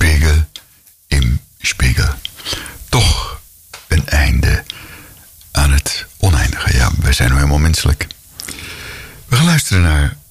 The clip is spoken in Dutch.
Spiegel im Spiegel. Toch een einde aan het oneindige. Ja, wij zijn nou helemaal menselijk. We gaan luisteren naar